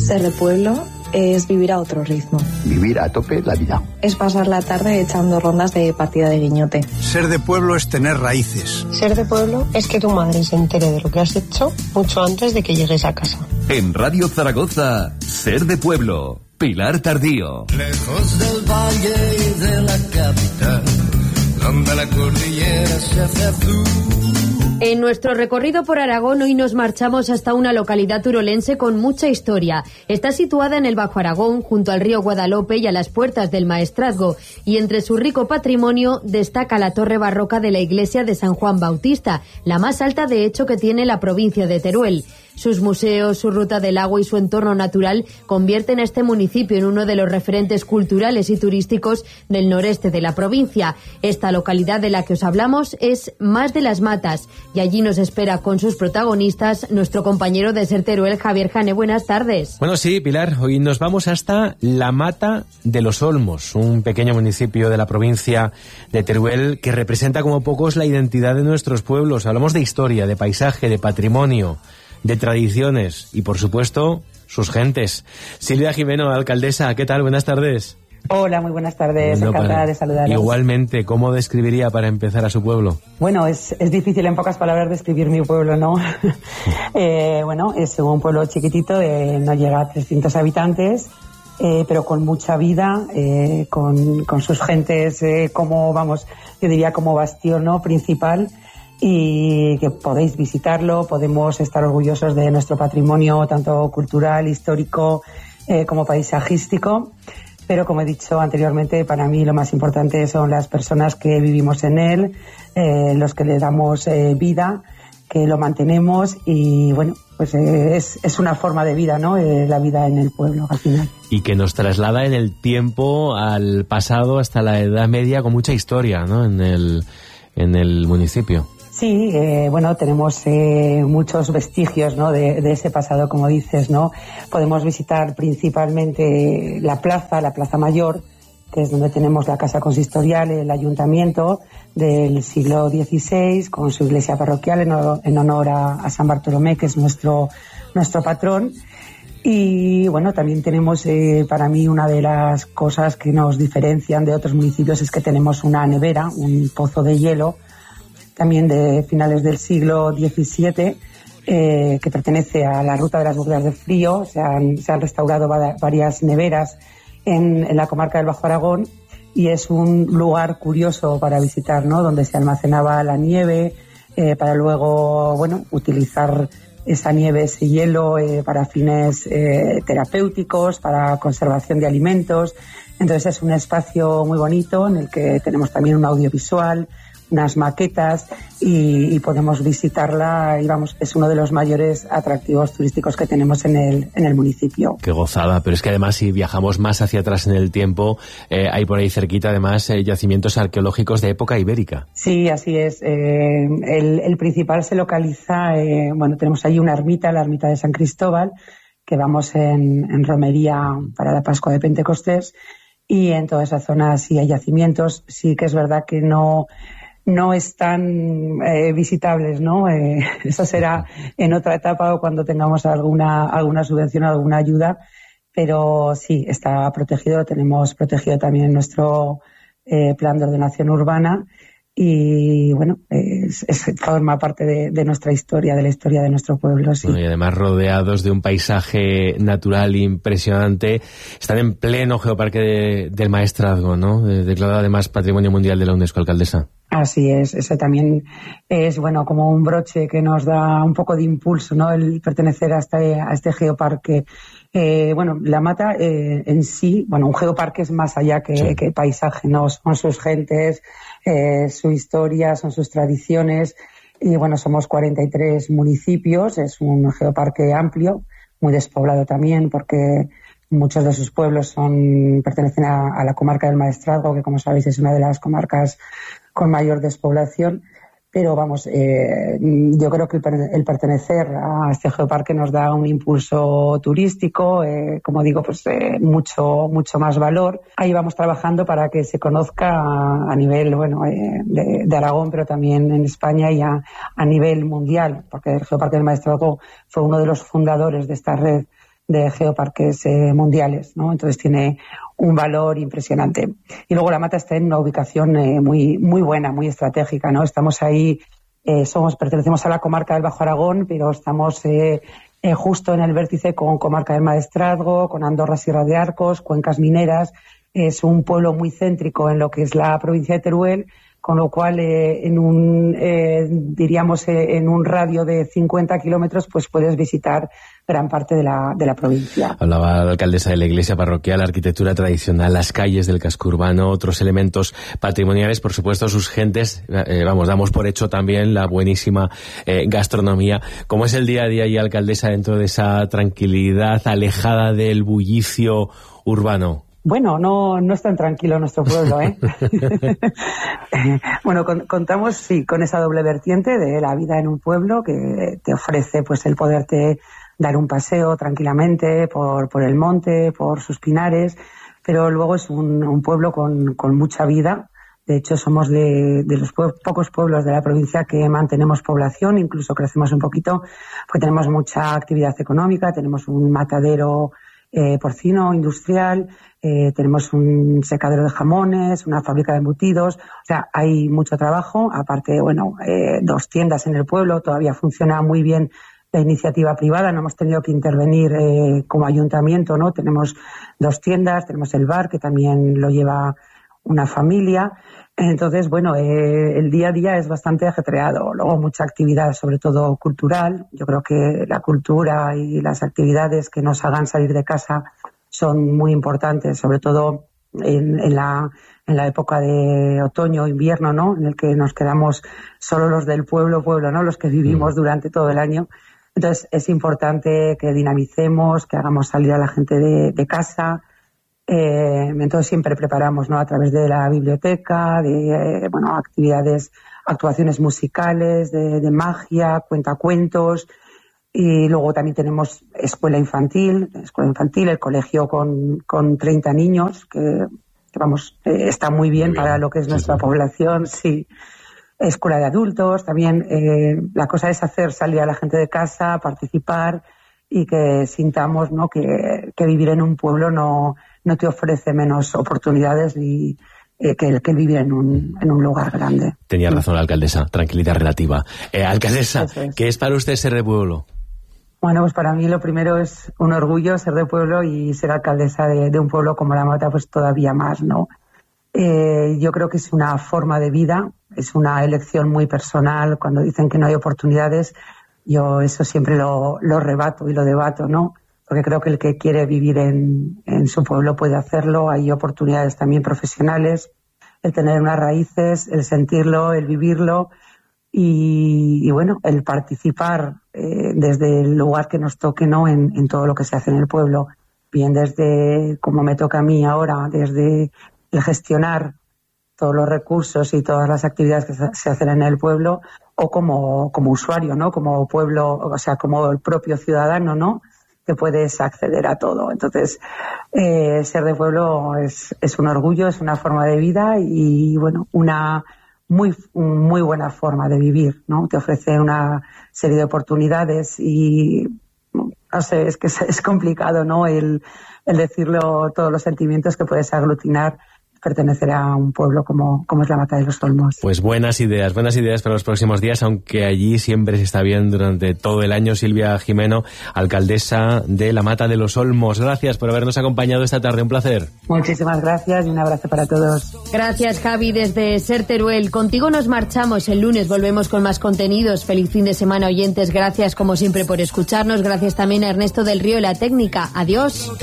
Ser de pueblo es vivir a otro ritmo. Vivir a tope la vida. Es pasar la tarde echando rondas de partida de guiñote. Ser de pueblo es tener raíces. Ser de pueblo es que tu madre se entere de lo que has hecho mucho antes de que llegues a casa. En Radio Zaragoza, Ser de pueblo, Pilar Tardío. Lejos del valle y de la capital, donde la cordillera se hace azul. En nuestro recorrido por Aragón hoy nos marchamos hasta una localidad turolense con mucha historia. Está situada en el Bajo Aragón, junto al río Guadalope y a las puertas del Maestrazgo, y entre su rico patrimonio destaca la torre barroca de la iglesia de San Juan Bautista, la más alta de hecho que tiene la provincia de Teruel. Sus museos, su ruta del agua y su entorno natural convierten a este municipio en uno de los referentes culturales y turísticos del noreste de la provincia. Esta localidad de la que os hablamos es Mas de las Matas, y allí nos espera con sus protagonistas nuestro compañero de Ser Teruel, Javier Jane. Buenas tardes. Bueno, sí, Pilar, hoy nos vamos hasta La Mata de los Olmos, un pequeño municipio de la provincia de Teruel que representa como pocos la identidad de nuestros pueblos. Hablamos de historia, de paisaje, de patrimonio, de tradiciones y, por supuesto, sus gentes. Silvia Jimeno, alcaldesa, ¿qué tal? Buenas tardes. Hola, muy buenas tardes, encantada de saludaros. Igualmente, ¿cómo describiría para empezar a su pueblo? Bueno, es difícil en pocas palabras describir mi pueblo, ¿no? Bueno, es un pueblo chiquitito, no llega a 300 habitantes, pero con mucha vida, con sus gentes, yo diría como bastión, ¿no?, principal, y que podéis visitarlo, podemos estar orgullosos de nuestro patrimonio, tanto cultural, histórico, como paisajístico. Pero, como he dicho anteriormente, para mí lo más importante son las personas que vivimos en él, los que le damos vida, que lo mantenemos y, bueno, pues es una forma de vida, ¿no? La vida en el pueblo, al final. Y que nos traslada en el tiempo al pasado, hasta la Edad Media, con mucha historia, ¿no?, en el municipio. Sí, bueno, tenemos muchos vestigios, ¿no?, de ese pasado, como dices, ¿no? Podemos visitar principalmente la Plaza Mayor, que es donde tenemos la casa consistorial, el ayuntamiento del siglo XVI, con su iglesia parroquial en honor a San Bartolomé, que es nuestro patrón. Y bueno, también tenemos, para mí, una de las cosas que nos diferencian de otros municipios es que tenemos una nevera, un pozo de hielo, también de finales del siglo XVII, que pertenece a la ruta de las burbujas de frío. Se han restaurado varias neveras en la comarca del Bajo Aragón, y es un lugar curioso para visitar, ¿no?, donde se almacenaba la nieve, para luego, bueno, utilizar esa nieve, ese hielo, para fines terapéuticos, para conservación de alimentos. Entonces es un espacio muy bonito en el que tenemos también un audiovisual, unas maquetas, y podemos visitarla, y vamos, es uno de los mayores atractivos turísticos que tenemos en el municipio. Qué gozada, pero es que además, si viajamos más hacia atrás en el tiempo, hay por ahí cerquita además yacimientos arqueológicos de época ibérica. Sí, así es. El principal se localiza, bueno, tenemos ahí una ermita, la ermita de San Cristóbal, que vamos en romería para la Pascua de Pentecostés, y en toda esa zona sí hay yacimientos. Sí que es verdad que no están visitables, ¿no? Eso será en otra etapa o cuando tengamos alguna subvención, alguna ayuda, pero sí, está protegido, lo tenemos protegido también en nuestro plan de ordenación urbana, y bueno, forma parte de nuestra historia, de la historia de nuestro pueblo. Sí. Bueno, y además rodeados de un paisaje natural impresionante. Están en pleno geoparque del Maestrazgo, ¿no? Declarado además Patrimonio Mundial de la UNESCO, alcaldesa. Así es, eso también es, bueno, como un broche que nos da un poco de impulso, ¿no?, el pertenecer a este geoparque. Bueno, La Mata en sí, bueno, un geoparque es más allá que paisaje, ¿no? Son sus gentes, su historia, son sus tradiciones, y bueno, somos 43 municipios, es un geoparque amplio, muy despoblado también, porque muchos de sus pueblos pertenecen a la comarca del Maestrazgo, que, como sabéis, es una de las comarcas con mayor despoblación. Pero vamos, yo creo que el pertenecer a este geoparque nos da un impulso turístico, como digo, pues mucho más valor. Ahí vamos trabajando para que se conozca a nivel, bueno, de Aragón, pero también en España y a nivel mundial, porque el Geoparque del Maestrazgo fue uno de los fundadores de esta red de geoparques mundiales, ¿no? Entonces tiene un valor impresionante. Y luego La Mata está en una ubicación muy buena, muy estratégica, ¿no? Estamos ahí, pertenecemos a la comarca del Bajo Aragón, pero estamos justo en el vértice con comarca del Maestrazgo, con Andorra, Sierra de Arcos, cuencas mineras. Es un pueblo muy céntrico en lo que es la provincia de Teruel, con lo cual en un radio de 50 kilómetros pues puedes visitar gran parte de la provincia. Hablaba la alcaldesa de la iglesia parroquial, la arquitectura tradicional, las calles del casco urbano, otros elementos patrimoniales, por supuesto sus gentes, damos por hecho también la buenísima gastronomía. ¿Cómo es el día a día y alcaldesa dentro de esa tranquilidad alejada del bullicio urbano? Bueno, no es tan tranquilo nuestro pueblo, ¿eh? Bueno, contamos, sí, con esa doble vertiente de la vida en un pueblo que te ofrece pues el poderte dar un paseo tranquilamente por el monte, por sus pinares, pero luego es un pueblo con mucha vida. De hecho, somos de los pocos pueblos de la provincia que mantenemos población, incluso crecemos un poquito, porque tenemos mucha actividad económica, tenemos un matadero porcino industrial, tenemos un secadero de jamones, una fábrica de embutidos, o sea, hay mucho trabajo. Aparte, 2 tiendas en el pueblo, todavía funciona muy bien la iniciativa privada, no hemos tenido que intervenir como ayuntamiento, ¿no? Tenemos 2 tiendas, tenemos el bar, que también lo lleva una familia. Entonces, el día a día es bastante ajetreado. Luego mucha actividad, sobre todo cultural. Yo creo que la cultura y las actividades que nos hagan salir de casa son muy importantes, sobre todo en la época de otoño, invierno, ¿no? En el que nos quedamos solo los del pueblo, ¿no? Los que vivimos durante todo el año. Entonces, es importante que dinamicemos, que hagamos salir a la gente de casa. Entonces siempre preparamos, ¿no? A través de la biblioteca, de actuaciones musicales, de magia, cuentacuentos, y luego también tenemos escuela infantil, el colegio con 30 niños, que está muy bien para lo que es nuestra población, sí. Escuela de adultos, también la cosa es hacer salir a la gente de casa, participar y que sintamos, ¿no? que vivir en un pueblo no te ofrece menos oportunidades ni que el vivir en un lugar grande. Tenía razón la alcaldesa, tranquilidad relativa. Alcaldesa, ¿qué es para usted ser de pueblo? Bueno, pues para mí lo primero es un orgullo ser de pueblo, y ser alcaldesa de un pueblo como La Mata pues todavía más, ¿no? Yo creo que es una forma de vida, es una elección muy personal. Cuando dicen que no hay oportunidades, yo eso siempre lo rebato y lo debato, ¿no? Porque creo que el que quiere vivir en su pueblo puede hacerlo. Hay oportunidades también profesionales, el tener unas raíces, el sentirlo, el vivirlo y el participar desde el lugar que nos toque, ¿no? En todo lo que se hace en el pueblo. Bien desde, como me toca a mí ahora, desde el gestionar todos los recursos y todas las actividades que se hacen en el pueblo, o como usuario, ¿no? Como pueblo, o sea, como el propio ciudadano, ¿no? Que puedes acceder a todo. Entonces, ser de pueblo es un orgullo, es una forma de vida y, una muy buena forma de vivir, ¿no? Te ofrece una serie de oportunidades y, no sé, es que es complicado, ¿no? El decirlo, todos los sentimientos que puedes aglutinar pertenecer a un pueblo como es La Mata de los Olmos. Pues buenas ideas para los próximos días, aunque allí siempre se está bien durante todo el año. Silvia Jimeno, alcaldesa de La Mata de los Olmos, gracias por habernos acompañado esta tarde, un placer. Muchísimas gracias y un abrazo para todos. Gracias, Javi, desde Ser Teruel. Contigo nos marchamos, el lunes volvemos con más contenidos. Feliz fin de semana, oyentes, gracias como siempre por escucharnos, gracias también a Ernesto del Río y la técnica. Adiós.